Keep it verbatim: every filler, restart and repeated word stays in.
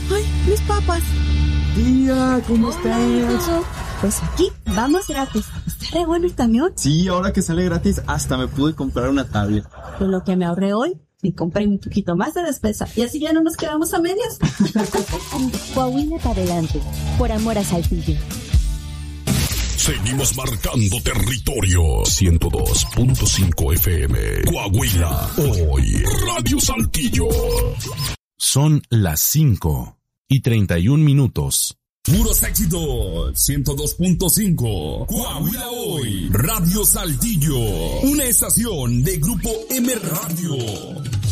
¡Ay, mis papas! Tía, ¿cómo estás? Pues aquí, vamos gratis. ¿Está re bueno el camión? Sí, ahora que sale gratis, hasta me pude comprar una tablet. Con lo que me ahorré hoy, me compré un poquito más de despensa. Y así ya no nos quedamos a medias. Coahuila para adelante, por amor a Saltillo. Seguimos marcando territorio. ciento dos punto cinco F M. Coahuila, hoy, Radio Saltillo. Son las cinco y treinta y un minutos. Puros éxitos, ciento dos punto cinco. Coahuila hoy, Radio Saltillo. Una estación de Grupo M Radio.